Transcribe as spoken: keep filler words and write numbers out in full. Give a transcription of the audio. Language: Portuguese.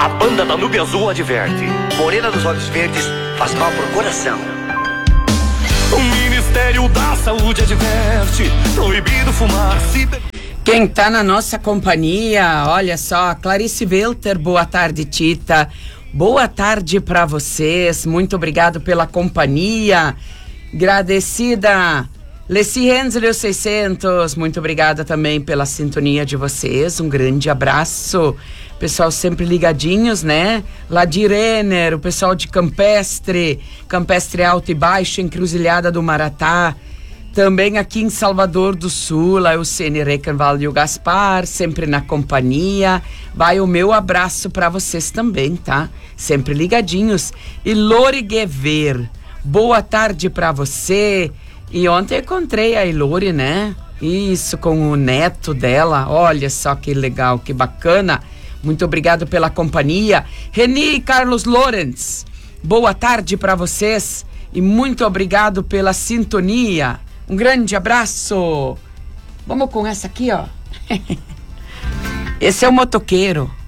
A banda Danúbio Azul adverte: morena dos olhos verdes faz mal pro coração. O Ministério da Saúde adverte: proibido fumar se beber. Quem tá na nossa companhia, olha só, Clarice Welter, boa tarde, Tita. Boa tarde para vocês, muito obrigado pela companhia. Agradecida, Leci Hensler seiscentos, muito obrigada também pela sintonia de vocês, um grande abraço. Pessoal sempre ligadinhos, né? Ladir Renner, o pessoal de Campestre, Campestre Alto e Baixo, Encruzilhada do Maratá. Também aqui em Salvador do Sul, lá o Cine Reckenwald e o Gaspar, sempre na companhia. Vai o meu abraço para vocês também, tá? Sempre ligadinhos. E Lori Guever, boa tarde para você. E ontem eu encontrei a Ilori, né? Isso, com o neto dela. Olha só que legal, que bacana. Muito obrigado pela companhia. Reni e Carlos Lorenz, boa tarde para vocês. E muito obrigado pela sintonia. Um grande abraço. Vamos com essa aqui, ó. Esse é o motoqueiro.